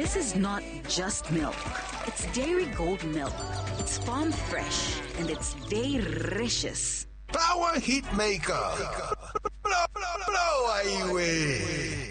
this is not just milk. It's Dairy Gold milk. It's farm fresh and it's delicious. Power Heat Maker. Blow highway.